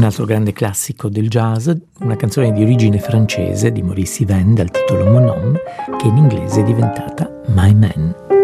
Un altro grande classico del jazz, una canzone di origine francese di Maurice Yvain dal titolo Mon Homme, che in inglese è diventata My Man.